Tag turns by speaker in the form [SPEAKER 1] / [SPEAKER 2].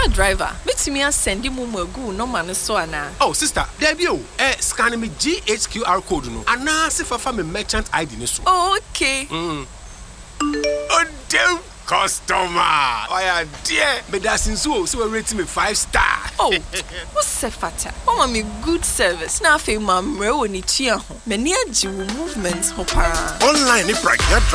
[SPEAKER 1] car driver, bet me send you mumu gu no man so ana.
[SPEAKER 2] Oh sister, there be o. Scan me GHQR code no. Ana se fa me merchant ID ni so.
[SPEAKER 1] Oh, okay.
[SPEAKER 2] Oh damn customer. Oh yeah, dear. But that's in so we rate me 5 star.
[SPEAKER 1] Oh, what's the fata? Mama me good service. Na fe mamre woni tua ho. Many aji movements ho para.
[SPEAKER 2] Online if right